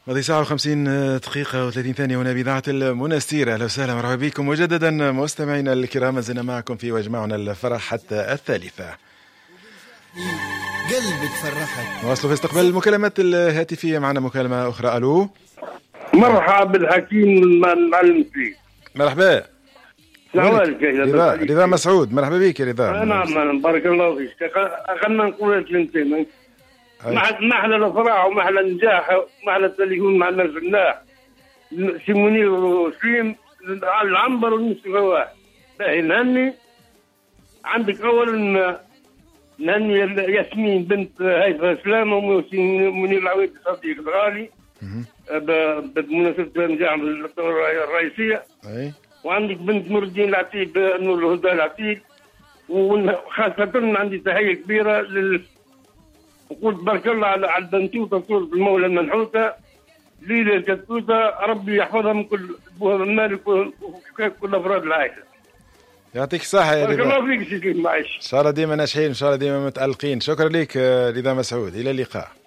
ماضي ساعة و50 دقيقة و30 ثانية هنا بإذاعة المنستير. أهلا وسهلا مرحبا بكم مجددا مستمعينا الكرام، زلنا معكم في وجمعنا الفرح حتى الثالثة. قلبك فرحك. نواصل في استقبال المكالمات الهاتفية. معنا مكالمة أخرى. ألو، مرحبا بالحكيم المعلم فيه. مرحبا. السلام عليكم. رضا مسعود، مرحبا بك يا رضا. نعم بارك الله فيك. خلنا نقول كلمتين. ما احلى الافراح وما احلى النجاح وما احلى التليفون مع الناس بالله. سي منير وسليم العنبر والنصف واحد. باهي نهني عندك اولا نهني ياسمين بنت هيثم سلامه ومنير العويد صديق الغالي بمناسبه نجاح الدوره الرئيسيه. وعندك بنت نور الدين العتيب نور الهدى العتيب، وخاصه عندي تحيه كبيره وقلت بارك الله على البنتوته صورة المولى المنحوته ليلى الكتوته، ربي يحفظها من كل مالك وكل افراد العائله. يعطيك الصحة يا رضا. بارك الله فيك سيدي معيش. ان شاء الله ديما ناجحين، ان شاء الله ديما متألقين. شكرا لك رضا مسعود، الى اللقاء.